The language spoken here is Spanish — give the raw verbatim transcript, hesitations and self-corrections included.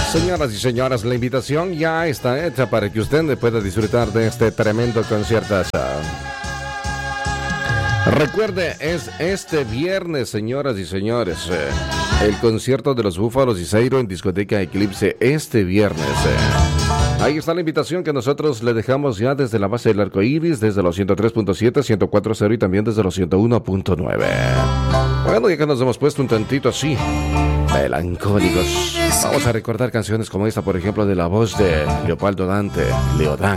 Señoras y señores, la invitación ya está hecha para que usted pueda disfrutar de este tremendo conciertazo. Recuerde, es este viernes, señoras y señores, eh, el concierto de los Búfalos y Ceiro en Discoteca Eclipse este viernes. Eh. Ahí está la invitación que nosotros le dejamos ya desde la base del arco iris, desde los ciento tres punto siete, ciento cuatro punto cero y también desde los ciento uno punto nueve. Bueno, ya que nos hemos puesto un tantito así, melancólicos, vamos a recordar canciones como esta, por ejemplo, de la voz de Leopoldo Dante, Leodán.